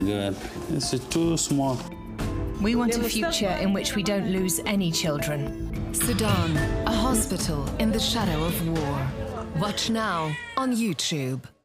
God, it's too small. We want a future in which we don't lose any children. Sudan, a hospital in the shadow of war. Watch now on YouTube.